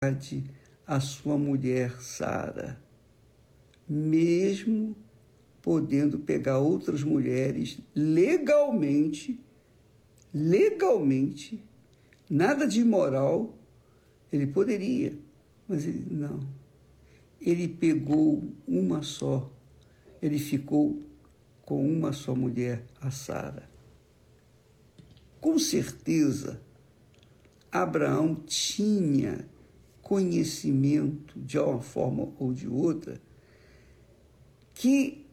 a sua mulher Sara, mesmo podendo pegar outras mulheres legalmente, nada de imoral, ele poderia, mas ele não. Ele pegou uma só, ele ficou com uma só mulher, a Sara. Com certeza, Abraão tinha conhecimento, de uma forma ou de outra, que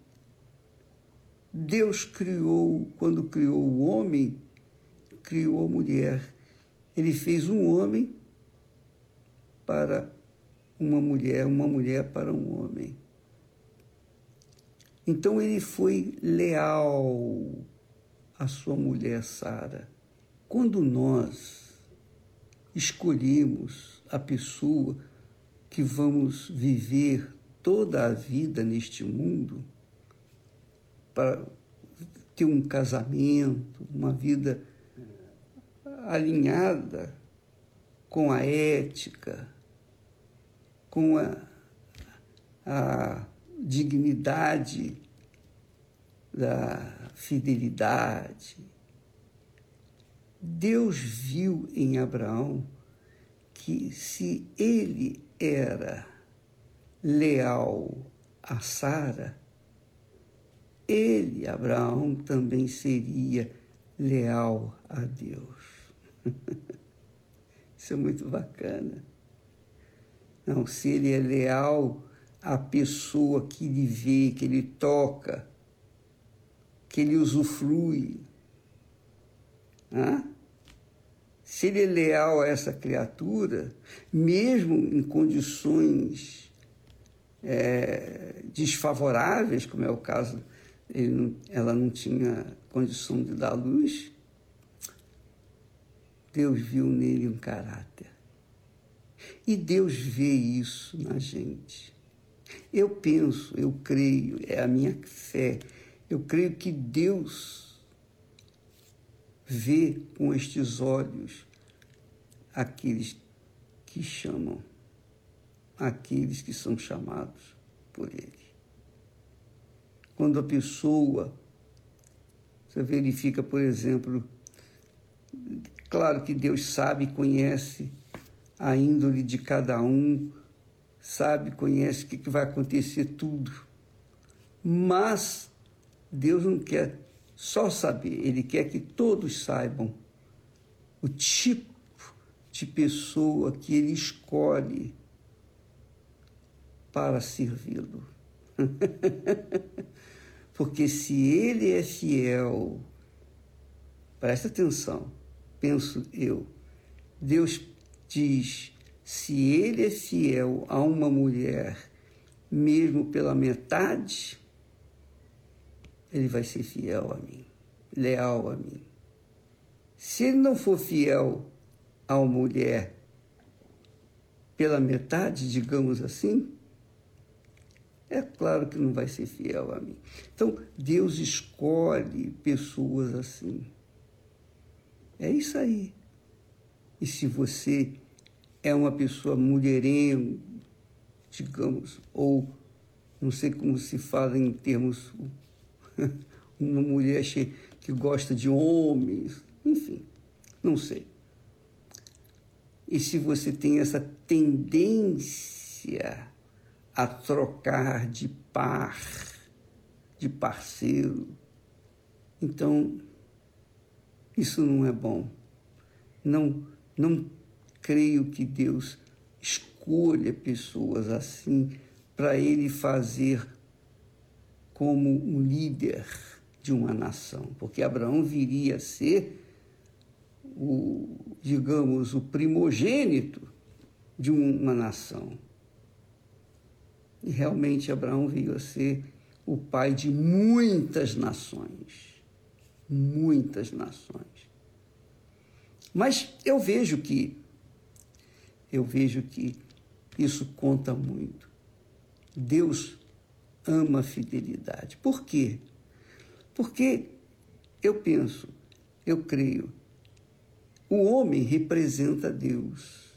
Deus criou, quando criou o homem, criou a mulher. Ele fez um homem para uma mulher para um homem. Então ele foi leal à sua mulher Sara. Quando nós escolhemos a pessoa que vamos viver toda a vida neste mundo, para ter um casamento, uma vida alinhada com a ética, com a dignidade da fidelidade. Deus viu em Abraão que se ele era leal a Sara, ele, Abraão, também seria leal a Deus. Isso é muito bacana. Não, se ele é leal à pessoa que ele vê, que ele toca, que ele usufrui, se ele é leal a essa criatura, mesmo em condições desfavoráveis, como é o caso, ela não tinha condição de dar luz, Deus viu nele um caráter. E Deus vê isso na gente. Eu penso, eu creio, é a minha fé, eu creio que Deus vê com estes olhos aqueles que chamam, aqueles que são chamados por Ele. Quando a pessoa, você verifica, por exemplo, claro que Deus sabe, conhece a índole de cada um, sabe, conhece o que vai acontecer tudo, mas Deus não quer só saber, Ele quer que todos saibam o tipo de pessoa que Ele escolhe para servi-lo. Porque se Ele é fiel, presta atenção, penso eu, Deus diz, se Ele é fiel a uma mulher, mesmo pela metade, Ele vai ser fiel a mim, leal a mim. Se Ele não for fiel a uma mulher pela metade, digamos assim, é claro que não vai ser fiel a mim. Então, Deus escolhe pessoas assim. É isso aí. E se você é uma pessoa mulherengo, digamos, ou não sei como se fala em termos, uma mulher que gosta de homens, enfim, não sei. E se você tem essa tendência a trocar de par, de parceiro, então isso não é bom. Não creio que Deus escolha pessoas assim para Ele fazer como um líder de uma nação, porque Abraão viria a ser o primogênito de uma nação. E realmente Abraão veio a ser o pai de muitas nações. Muitas nações. Mas eu vejo que isso conta muito. Deus ama a fidelidade. Por quê? Porque eu creio, o homem representa Deus.